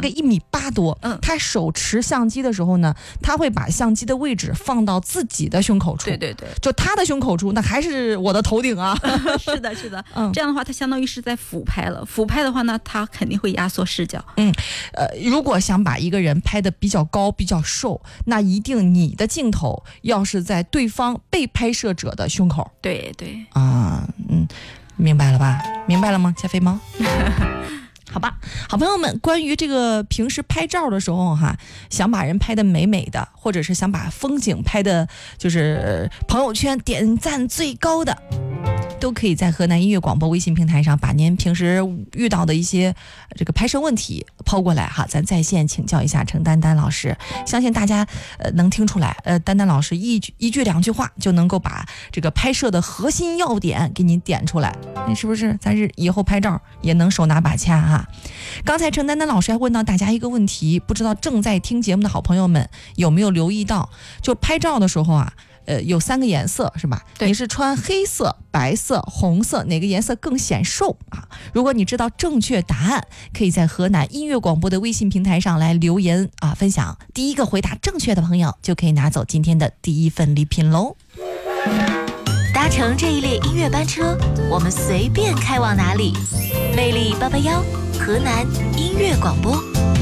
个1.8米多。他手持相机的时候呢，他会把相机的位置放到自己的胸口处。 对对对， 就他的胸口处，那还是我的头顶啊。 是的，是的。这样的话，他相当于是在俯拍了。俯拍的话呢，他肯定会压缩视角。 如果想把一个人拍得比较高、比较瘦，那一定你的镜头要是在对方被拍摄者的胸口。 对对啊，明白了吧？明白了吗，加菲猫？好吧，好朋友们，关于这个平时拍照的时候哈，想把人拍得美美的，或者是想把风景拍的，就是朋友圈点赞最高的，都可以在河南音乐广播微信平台上把您平时遇到的一些这个拍摄问题抛过来哈，咱在线请教一下程丹丹老师。相信大家能听出来，丹丹老师一句两句话就能够把这个拍摄的核心要点给您点出来，你是不是咱是以后拍照也能手拿把掐哈？刚才程丹丹老师还问到大家一个问题，不知道正在听节目的好朋友们有没有留意到，就拍照的时候啊，有3个颜色是吧？你是穿黑色、白色、红色，哪个颜色更显瘦啊？如果你知道正确答案，可以在河南音乐广播的微信平台上来留言啊，分享。第一个回答正确的朋友就可以拿走今天的第1份礼品喽。 搭乘这一列音乐班车，我们随便开往哪里？魅力881，河南音乐广播。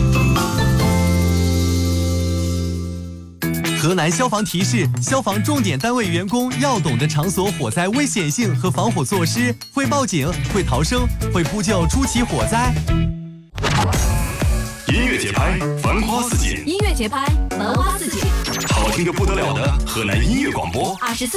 河南消防提示：消防重点单位员工要懂得场所火灾危险性和防火措施，会报警，会逃生，会呼救出起火灾。 音乐节拍，繁花似锦。 音乐节拍，繁花似锦。 好听得不得了的河南音乐广播。 24